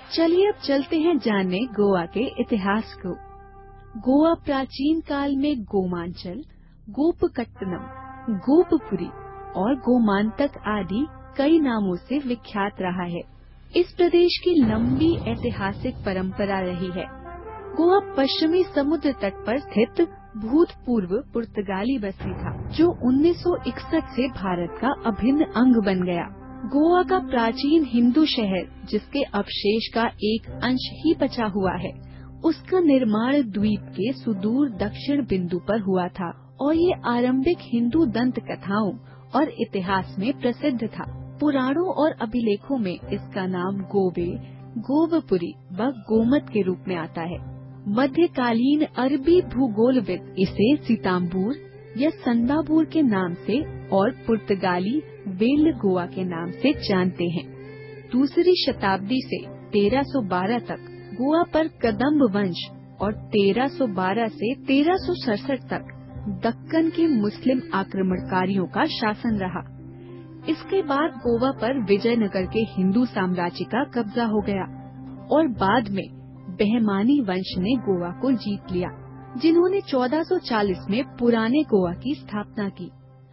चलिए अब चलते हैं जानने गोवा के इतिहास को। गोवा प्राचीन काल में गोमांचल, गोपकट्टनम, गोपपुरी और गोमांतक आदि कई नामों से विख्यात रहा है। इस प्रदेश की लंबी ऐतिहासिक परंपरा रही है। गोवा पश्चिमी समुद्र तट पर स्थित भूतपूर्व पुर्तगाली बस्ती था, जो 1961 से भारत का अभिन्न अंग बन गया। गोवा का प्राचीन हिंदू शहर, जिसके अवशेष का एक अंश ही बचा हुआ है, उसका निर्माण द्वीप के सुदूर दक्षिण बिंदु पर हुआ था और ये आरंभिक हिंदू दंत कथाओं और इतिहास में प्रसिद्ध था। पुराणों और अभिलेखों में इसका नाम गोवे, गोवपुरी व गोमत के रूप में आता है। मध्यकालीन अरबी भूगोलविद इसे सीताम्बूर या संदाबूर के नाम से और पुर्तगाली वेल गोवा के नाम से जानते हैं। दूसरी शताब्दी से 1312 तक गोवा पर कदम्ब वंश और 1312 से 1367 तक दक्कन के मुस्लिम आक्रमणकारियों का शासन रहा। इसके बाद गोवा पर विजयनगर के हिंदू साम्राज्य का कब्जा हो गया और बाद में बहमानी वंश ने गोवा को जीत लिया, जिन्होंने 1440 में पुराने गोवा की स्थापना की।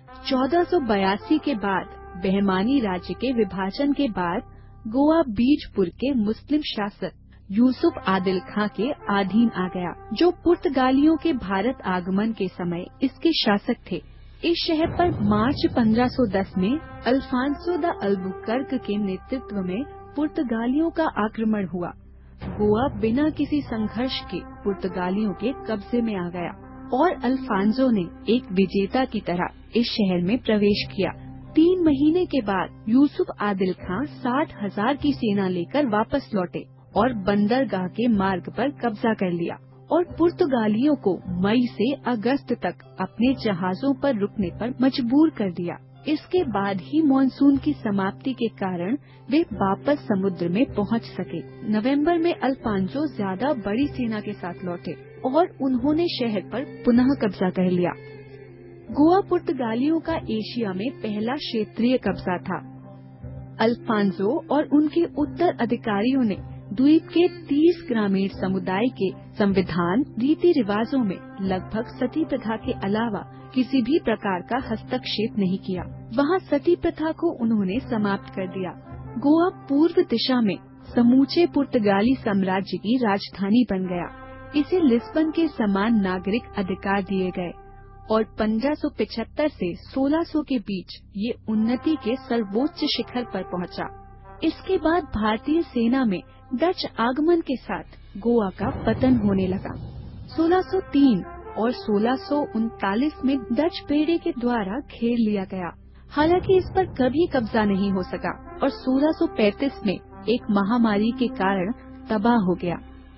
1482 के बाद बहमानी राज्य के विभाजन के बाद गोवा बीजपुर के मुस्लिम शासक यूसुफ आदिल खां के अधीन आ गया, जो पुर्तगालियों के भारत आगमन के समय इसके शासक थे। इस शहर पर मार्च 1510 में अल्फांसो द अल्बुकर्क के नेतृत्व में पुर्तगालियों का आक्रमण हुआ। गोवा बिना किसी संघर्ष के पुर्तगालियों के कब्जे में आ गया और अल्फांसो ने एक विजेता की तरह इस शहर में प्रवेश किया। 3 महीने के बाद यूसुफ आदिल खां 60,000 की सेना लेकर वापस लौटे और बंदरगाह के मार्ग पर कब्जा कर लिया और पुर्तगालियों को मई से अगस्त तक अपने जहाजों पर रुकने पर मजबूर कर दिया। इसके बाद ही मानसून की समाप्ति के कारण वे वापस समुद्र में पहुंच सके। नवंबर में अल्फांसो ज्यादा बड़ी सेना के साथ लौटे और उन्होंने शहर पर पुनः कब्जा कर लिया। गोवा पुर्तगालियों का एशिया में पहला क्षेत्रीय कब्जा था। अल्फांसो और उनके उत्तराधिकारियों ने द्वीप के 30 ग्रामीण समुदाय के संविधान रीति रिवाजों में लगभग सती प्रथा के अलावा किसी भी प्रकार का हस्तक्षेप नहीं किया। वहाँ सती प्रथा को उन्होंने समाप्त कर दिया। गोवा पूर्व दिशा में समूचे पुर्तगाली साम्राज्य की राजधानी बन गया। इसे लिस्बन के समान नागरिक अधिकार दिए गए और 1575 से 1600 के बीच ये उन्नति के सर्वोच्च शिखर पर पहुंचा। इसके बाद भारतीय सेना में डच आगमन के साथ गोवा का पतन होने लगा। 1603 और 1639 में डच बेड़े के द्वारा घेर लिया गया, हालांकि इस पर कभी कब्जा नहीं हो सका और 1635 में एक महामारी के कारण तबाह हो गया।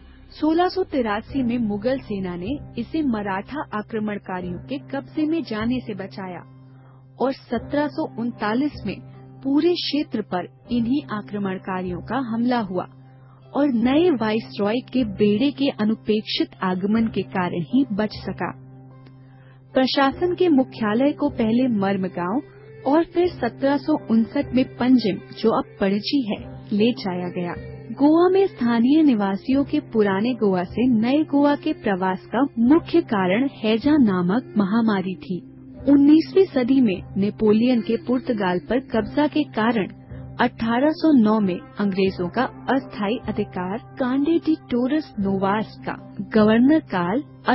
1683 में मुगल सेना ने इसे मराठा आक्रमणकारियों के कब्जे में जाने से बचाया और 1739 में पूरे क्षेत्र पर इन्हीं आक्रमणकारियों का हमला हुआ और नए वाइसरॉय के बेड़े के अनुपेक्षित आगमन के कारण ही बच सका। प्रशासन के मुख्यालय को पहले मर्मगांव और फिर 1759 में पंजिम, जो अब पणजी है, ले जाया गया। गोवा में स्थानीय निवासियों के पुराने गोवा से नए गोवा के प्रवास का मुख्य कारण हैजा नामक महामारी थी। 19वीं सदी में नेपोलियन के पुर्तगाल पर कब्जा के कारण 1809 में अंग्रेजों का अस्थायी अधिकार कांडे डी टोरस नोवास का गवर्नर काल